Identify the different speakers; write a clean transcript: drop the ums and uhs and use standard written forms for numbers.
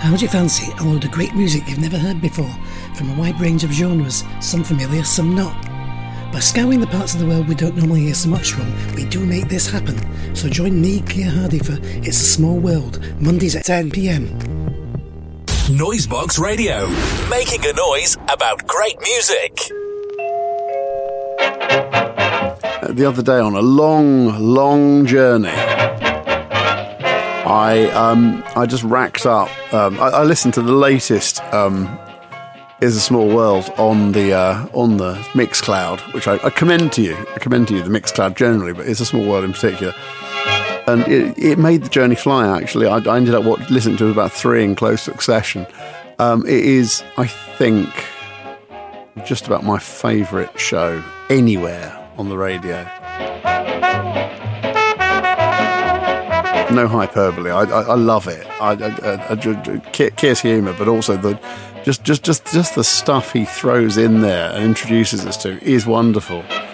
Speaker 1: How do you fancy a load of great music you've never heard before, from a wide range of genres, some familiar, some not? By scouring the parts of the world we don't normally hear so much from, we do make this happen. So join me, Keir Hardy, for It's a Small World, Mondays at 10 p.m.
Speaker 2: Noisebox Radio, making a noise about great music.
Speaker 3: The other day on a long journey, I just racked up. I listened to the latest "Is a Small World" on the Mixcloud, which I commend to you. I commend to you the Mixcloud generally, but "Is a Small World" in particular. And it made the journey fly. Actually, I ended up listening to about 3 in close succession. It is, I think, just about my favourite show anywhere on the radio. No hyperbole. I love it. Keir's humour, but also just the stuff he throws in there and introduces us to is wonderful.